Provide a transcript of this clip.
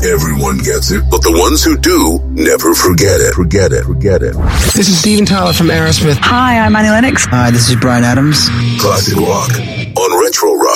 everyone gets it, but the ones who do never forget it. Forget it. This is Steven Tyler from Aerosmith. Hi, I'm Annie Lennox. Hi, this is Bryan Adams. Classic rock on Retro Rock.